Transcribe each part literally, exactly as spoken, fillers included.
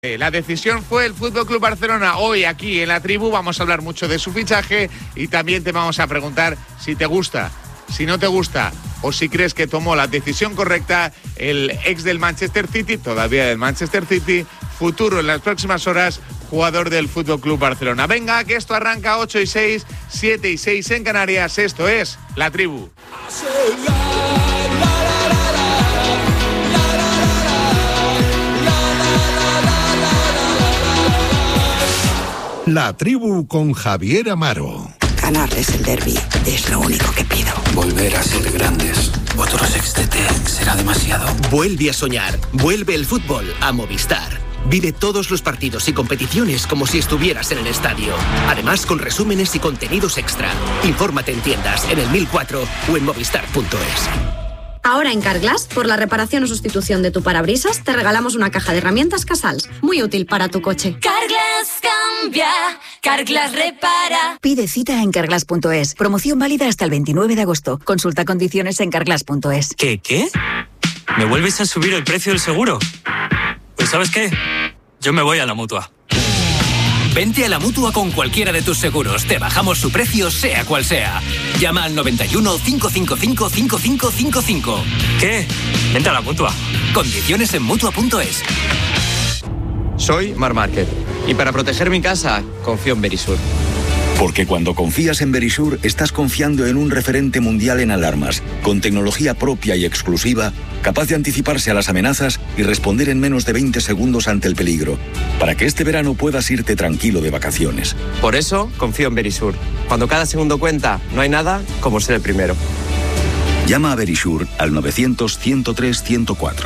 La decisión fue el Fútbol Club Barcelona. Hoy aquí en la tribu vamos a hablar mucho de su fichaje y también te vamos a preguntar si te gusta, si no te gusta o si crees que tomó la decisión correcta el ex del Manchester City, todavía del Manchester City, futuro en las próximas horas, jugador del Fútbol Club Barcelona. Venga, que esto arranca ocho y seis, siete y seis en Canarias. Esto es La Tribu. La Tribu con Javier Amaro. Ganarles el derbi es lo único que pido. Volver a ser grandes. Otro sextete será demasiado. Vuelve a soñar. Vuelve el fútbol a Movistar. Vive todos los partidos y competiciones como si estuvieras en el estadio. Además, con resúmenes y contenidos extra. Infórmate en tiendas, en el mil cuatro o en movistar punto es. Ahora en Carglass, por la reparación o sustitución de tu parabrisas, te regalamos una caja de herramientas Casals, muy útil para tu coche. Carglass cambia, Carglass repara. Pide cita en carglass punto es. Promoción válida hasta el veintinueve de agosto. Consulta condiciones en carglass punto es. ¿Qué, qué? ¿Me vuelves a subir el precio del seguro? Pues ¿sabes qué? Yo me voy a la Mutua. Vente a la Mutua con cualquiera de tus seguros. Te bajamos su precio, sea cual sea. Llama al noventa y uno, cinco cinco cinco, cinco cinco cinco cinco. ¿Qué? Vente a la Mutua. Condiciones en mutua punto es. Soy Mar Márquez y para proteger mi casa confío en Verisur. Porque cuando confías en Verisur, estás confiando en un referente mundial en alarmas, con tecnología propia y exclusiva, capaz de anticiparse a las amenazas y responder en menos de veinte segundos ante el peligro, para que este verano puedas irte tranquilo de vacaciones. Por eso confío en Verisur. Cuando cada segundo cuenta, no hay nada como ser el primero. Llama a Verisur al novecientos, ciento tres, ciento cuatro.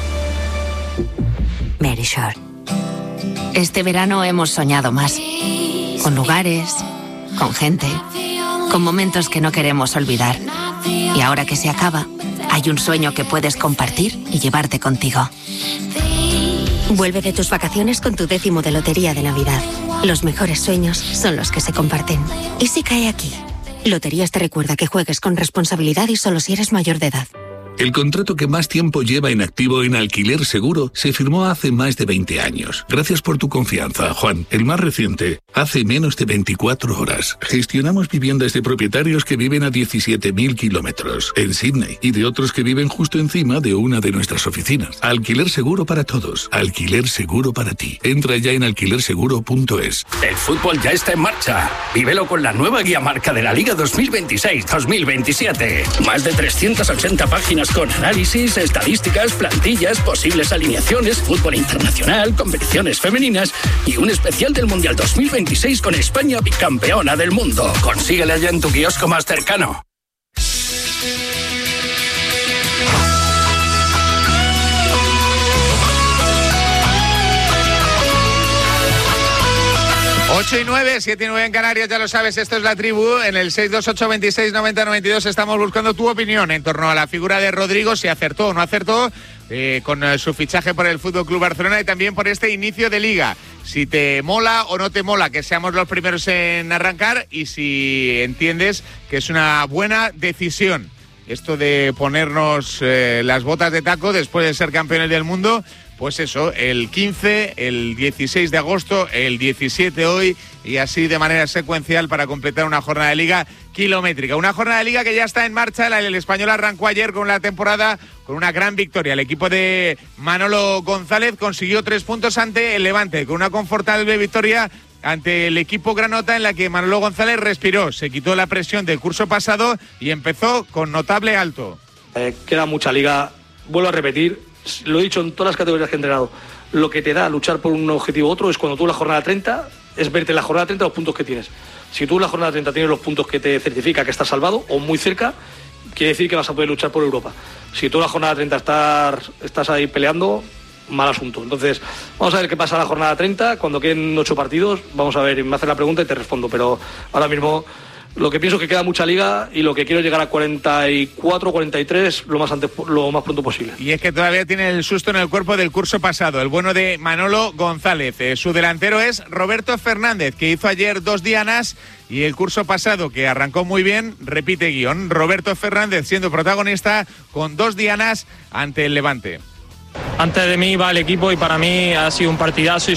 Verisur. Este verano hemos soñado más. Con lugares, con gente, con momentos que no queremos olvidar. Y ahora que se acaba, hay un sueño que puedes compartir y llevarte contigo. Vuelve de tus vacaciones con tu décimo de Lotería de Navidad. Los mejores sueños son los que se comparten. ¿Y si cae aquí? Loterías te recuerda que juegues con responsabilidad y solo si eres mayor de edad. El contrato que más tiempo lleva en activo en Alquiler Seguro se firmó hace más de veinte años. Gracias por tu confianza, Juan. El más reciente, hace menos de veinticuatro horas. Gestionamos viviendas de propietarios que viven a diecisiete mil kilómetros en Sydney y de otros que viven justo encima de una de nuestras oficinas. Alquiler Seguro para todos. Alquiler Seguro para ti. Entra ya en alquiler seguro punto es. El fútbol ya está en marcha. Vívelo con la nueva guía marca de la Liga dos mil veintiséis dos mil veintisiete. Más de trescientas ochenta páginas con análisis, estadísticas, plantillas, posibles alineaciones, fútbol internacional, competiciones femeninas y un especial del Mundial dos mil veintiséis con España bicampeona del mundo. Consíguela ya en tu kiosco más cercano. ocho y nueve, siete y nueve en Canarias, ya lo sabes, esto es La Tribu. En el seis dos ocho, veintiséis, noventa, noventa y dos estamos buscando tu opinión en torno a la figura de Rodrigo, si acertó o no acertó eh, con eh, su fichaje por el Fútbol Club Barcelona y también por este inicio de Liga. Si te mola o no te mola que seamos los primeros en arrancar y si entiendes que es una buena decisión esto de ponernos eh, las botas de taco después de ser campeones del mundo. Pues eso, el quince, el dieciséis de agosto, el diecisiete hoy y así de manera secuencial para completar una jornada de Liga kilométrica. Una jornada de Liga que ya está en marcha. El Español arrancó ayer con la temporada con una gran victoria. El equipo de Manolo González consiguió tres puntos ante el Levante con una confortable victoria ante el equipo granota en la que Manolo González respiró, se quitó la presión del curso pasado y empezó con notable alto. Eh, queda mucha Liga, vuelvo a repetir. Lo he dicho en todas las categorías que he entrenado, lo que te da luchar por un objetivo u otro es cuando tú en la jornada treinta, es verte en la jornada treinta los puntos que tienes. Si tú en la jornada treinta tienes los puntos que te certifica que estás salvado o muy cerca, quiere decir que vas a poder luchar por Europa. Si tú en la jornada treinta estás, estás ahí peleando, mal asunto. Entonces, vamos a ver qué pasa en la jornada treinta, cuando queden ocho partidos, vamos a ver, me haces la pregunta y te respondo, pero ahora mismo lo que pienso es que queda mucha Liga y lo que quiero es llegar a cuarenta y cuatro, cuarenta y tres lo más antes, lo más pronto posible. Y es que todavía tiene el susto en el cuerpo del curso pasado, el bueno de Manolo González. Eh, su delantero es Roberto Fernández, que hizo ayer dos dianas y el curso pasado, que arrancó muy bien, repite guión. Roberto Fernández siendo protagonista con dos dianas ante el Levante. Antes de mí va el equipo y para mí ha sido un partidazo.